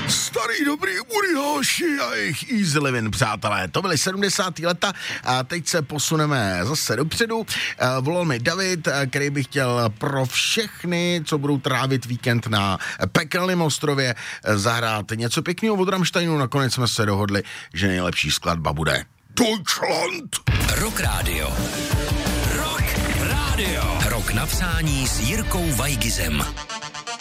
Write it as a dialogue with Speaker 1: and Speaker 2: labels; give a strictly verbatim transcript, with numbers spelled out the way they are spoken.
Speaker 1: Starý dobrý Urihoši a jejich Easy Living, přátelé. To byly sedmdesátá leta a teď se posuneme zase dopředu. Volal mi David, který by chtěl pro všechny, co budou trávit víkend na Pekelném ostrově, zahrát něco pěkného od Rammsteinu. Nakonec jsme se dohodli, že nejlepší skladba bude Deutschland.
Speaker 2: Rock Radio. Rock Radio. Rock napsání s Jirkou Vajgizem.